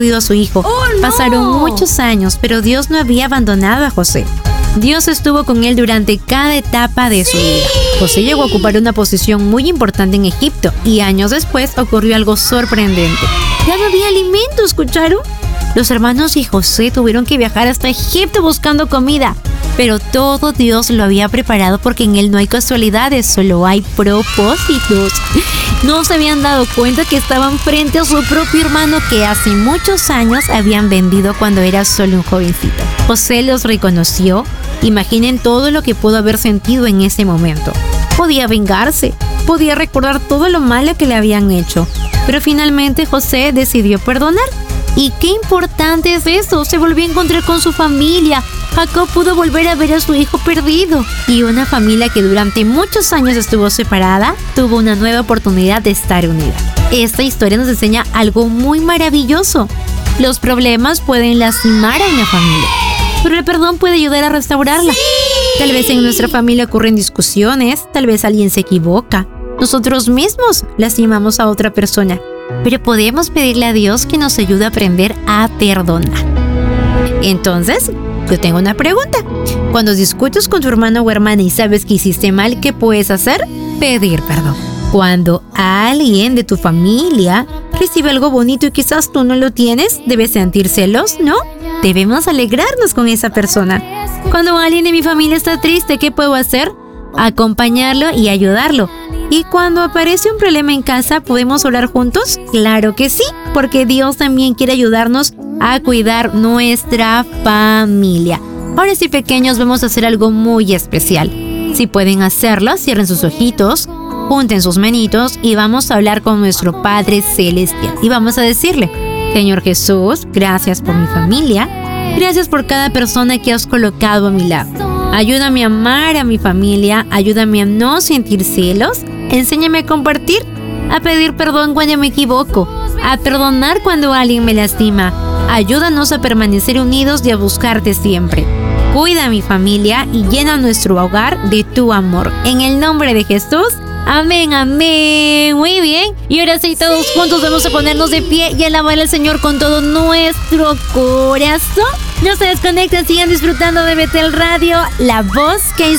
perdido a su hijo. ¡Oh, no! Pasaron muchos años, pero Dios no había abandonado a José. Dios estuvo con él durante cada etapa de su vida. José llegó a ocupar una posición muy importante en Egipto y años después ocurrió algo sorprendente. Ya no había alimento, ¿escucharon? Los hermanos y José tuvieron que viajar hasta Egipto buscando comida. Pero todo Dios lo había preparado porque en Él no hay casualidades, solo hay propósitos. No se habían dado cuenta que estaban frente a su propio hermano que hace muchos años habían vendido cuando era solo un jovencito. José los reconoció. Imaginen todo lo que pudo haber sentido en ese momento. Podía vengarse, podía recordar todo lo malo que le habían hecho. Pero finalmente José decidió perdonar. Y qué importante es eso, se volvió a encontrar con su familia. Jacob pudo volver a ver a su hijo perdido. Y una familia que durante muchos años estuvo separada, tuvo una nueva oportunidad de estar unida. Esta historia nos enseña algo muy maravilloso. Los problemas pueden lastimar a una familia, pero el perdón puede ayudar a restaurarla. Tal vez en nuestra familia ocurren discusiones, tal vez alguien se equivoca. Nosotros mismos lastimamos a otra persona, pero podemos pedirle a Dios que nos ayude a aprender a perdonar. Entonces, yo tengo una pregunta. Cuando discutes con tu hermano o hermana y sabes que hiciste mal, ¿qué puedes hacer? Pedir perdón. Cuando alguien de tu familia recibe algo bonito y quizás tú no lo tienes, debes sentir celos, ¿no? Debemos alegrarnos con esa persona. Cuando alguien de mi familia está triste, ¿qué puedo hacer? Acompañarlo y ayudarlo. ¿Y cuando aparece un problema en casa, podemos orar juntos? Claro que sí, porque Dios también quiere ayudarnos a cuidar nuestra familia. Ahora sí, pequeños, vamos a hacer algo muy especial. Si pueden hacerlo, cierren sus ojitos, junten sus manitos y vamos a hablar con nuestro Padre Celestial. Y vamos a decirle: Señor Jesús, gracias por mi familia. Gracias por cada persona que has colocado a mi lado. Ayúdame a amar a mi familia, ayúdame a no sentir celos, enséñame a compartir, a pedir perdón cuando me equivoco, a perdonar cuando alguien me lastima. Ayúdanos a permanecer unidos y a buscarte siempre. Cuida a mi familia y llena nuestro hogar de tu amor. En el nombre de Jesús, amén, amén. Muy bien. Y ahora sí, todos juntos vamos a ponernos de pie y alabar al Señor con todo nuestro corazón. No se desconecten, sigan disfrutando de Betel Radio, la voz que